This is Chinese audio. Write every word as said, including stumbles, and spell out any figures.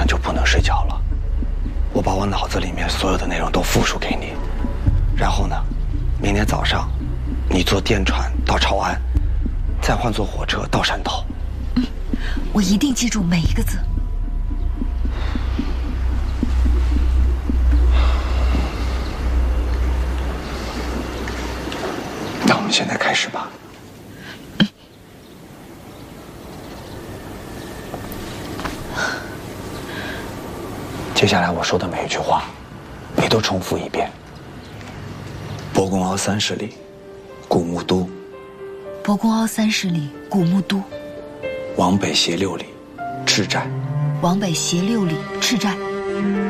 上就不能睡觉了。我把我脑子里面所有的内容都复述给你，然后呢，明天早上你坐电船到潮安，再换坐火车到汕头。 嗯，我一定记住每一个字。 那我们现在开始吧。接下来我说的每一句话，你都重复一遍。博公凹三十里，古木都。 博公凹三十里，古木都。 往北斜六里，赤寨。 往北斜六里，赤寨。